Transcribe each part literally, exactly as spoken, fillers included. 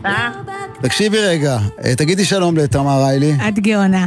תקשיבי רגע, תגידי שלום לתמר ריילי. את גאונה.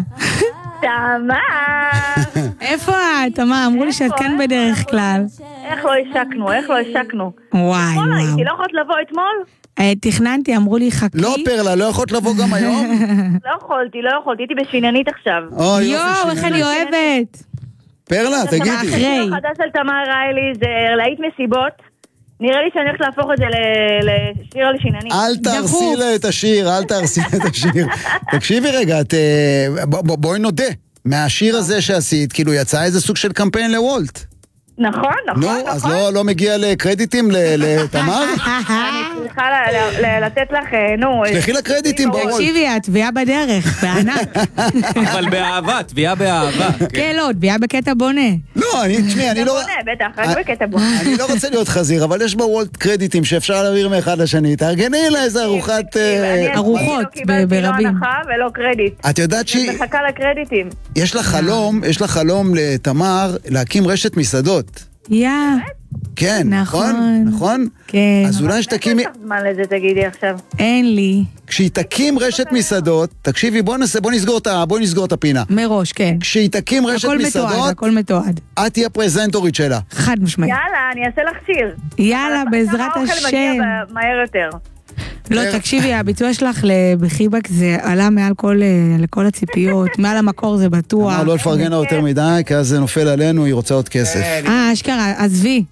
תמר! איפה את? תמר, אמרו לי שאת כאן בדרך כלל. איך לא השקנו, איך לא השקנו? וואי, אתמול וואו. הייתי, לא יכולת לבוא אתמול? תכננתי, אמרו לי חכי. לא פרלה, לא יכולת לבוא גם היום? לא יכולתי, לא יכולתי, הייתי בשיננית עכשיו. יואו, איך אני אוהבת. פרלה, תגידי. אחרי. החדש של תמר ריילי זה להיט מסיבות. נראה לי שאני הולכת להפוך את זה לשיר על שיננית. אל תרסי לה את השיר, אל תרסי לה את השיר. תקשיבי רגע, בואי נודה. מהשיר הזה שעשית, כאילו יצא איזה סוג של קמפיין לוולט. נכון, נכון, נכון. נו, אז לא מגיע לקרדיטים לתמר? אני צריכה לתת לך, נו. שלחי לה קרדיטים בוולט. תקשיבי, התביעה בדרך, בענק. אבל באהבה, תביעה באהבה. כן, לא, תביעה בקטע בונה. לא, אני, תשמעי, אני לא... בונה, בטח, רק בקטע בונה. אני לא רוצה להיות חזיר, אבל יש בוולט קרדיטים שאפשר להעביר מאחד לשני. תארגני לה איזה ארוחת... ארוחות ברבים. קיבלתי לא הנחה ולא קרדיט. את יודעת שהיא... אני מחכה לקרדיטים. יש לה חלום, יש לה חלום לתמר להקים רשת מסעדות. יא. כן, נכון? נכון. נכון? כן. אז אולי שתקימי... יש לך זמן לזה, תגידי עכשיו. אין לי. כשהיא תקים רשת מסעדות, תקשיבי, בוא נעשה, בוא נסגור את ה... בוא נסגור את הפינה. מראש, כן. כשהיא תקים רשת הכל מסעדות, מתועד, הכל מתועד. את תהיה פרזנטורית שלה. חד משמעית. יאללה, אני אעשה לך שיר. יאללה, בעזרת האוכל השם. מגיע מהר יותר. לא, תקשיבי, הביצוע שלך בחיבק זה עלה מעל כל, לכל הציפיות, מעל המקור זה בטוח. אמר לא לפרגן לה יותר מדי, כי אז זה נופל עלינו, היא רוצה עוד כסף. אה, אשכרה, עזבי.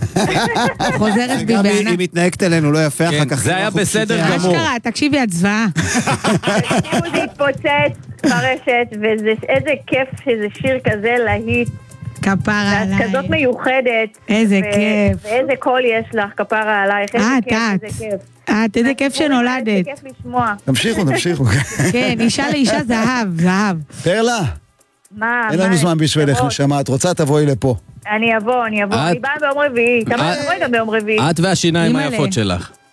חוזרת בי גם בענק. היא מתנהגת אלינו, לא יפה אחר כך. זה היה בסדר גמור. אשכרה, תקשיבי, את זוועה. תקשיבו, זה התפוצץ ברשת, ואיזה כיף שזה שיר כזה להיט. כפרה ואת עליי. כזאת מיוחדת. איזה ו- כיף. ואיזה קול יש לך, כפרה עלייך. איזה את, כיף, את. איזה כיף. את, איזה כיף שנולדת. איזה כיף לשמוע. תמשיכו, תמשיכו. כן, אישה לאישה זהב, זהב. פרלה, מה? אין מה, לנו זמן בשבילך, תבוא. נשמה, את רוצה, תבואי לפה. אני אבוא, אני אבוא. את- אני באה ביום רביעי. תמר, תבואי גם ביום רביעי. את והשיניים אימא'לה. היפות שלך.